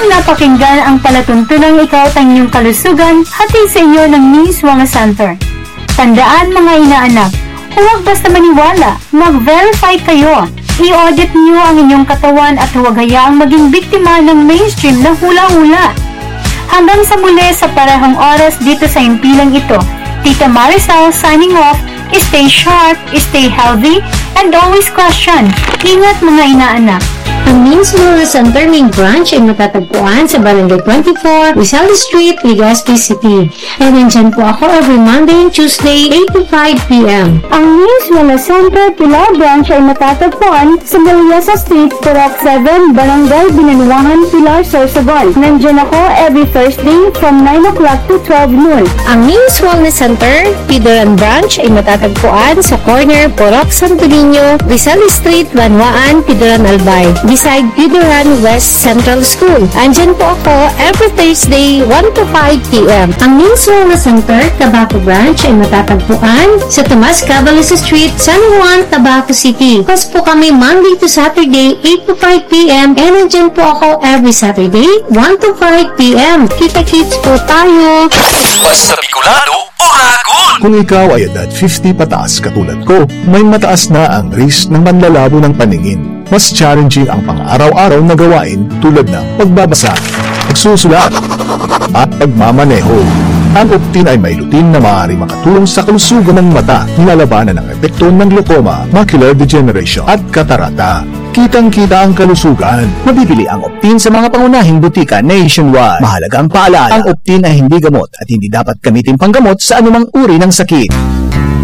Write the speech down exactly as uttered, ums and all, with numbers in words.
Halina't napakinggan ang palatuntunang ikaw at ang iyong kalusugan hatid sa iyo ng Miss Wellness Center. Tandaan mga inaanak, huwag basta maniwala, mag-verify kayo. I-audit niyo ang inyong katawan at huwag hayaang maging biktima ng mainstream na hula-hula. Hanggang sa muli sa parehong oras dito sa impilang ito, Tita Marisol signing off. Stay sharp, stay healthy, and always question. Ingat mga inaanak. Ang Miss Wellness Center main branch ay matatagpuan sa Barangay twenty-four, Rizal Street, Legazpi City. And nandyan po ako every Monday and Tuesday, eight to five p m Ang Miss Wellness Center Pilar branch ay matatagpuan sa Galeasa Street, Purok seven, Barangay Binanuangan, Pilar, Sorsogon. Nandyan ako every Thursday from nine o'clock to twelve noon. Ang Miss Wellness Center Pidoran branch ay matatagpuan sa corner Purok Santo Niño, Rizal Street, Banwaan, Pidoran Albay, beside Pidoran West Central School. Andyan po ako every Thursday, one to five p m Ang Miss Wellness Center Tabaco branch ay matatagpuan sa Tomas Cavalos Street, San Juan, Tabaco City. Plus po kami Monday to Saturday, eight to five p m And andyan po ako every Saturday, one to five p m Kita-kits po tayo! Basta Bicolano, Oragon! Kung ikaw ay edad fifty pataas katulad ko, may mataas na ang risk ng panlalabo ng paningin. Mas challenging ang pang-araw-araw na gawain tulad ng pagbabasa, pagsusulat, at pagmamaneho. Ang Optin ay may lutin na maaari makatulong sa kalusugan ng mata, nilalabanan ang epekto ng glaucoma, macular degeneration at katarata. Kitang-kita ang kalusugan. Mabibili ang Optin sa mga pangunahing butika nationwide. Mahalagang paalala, ang Optin ay hindi gamot at hindi dapat gamitin panggamot sa anumang uri ng sakit.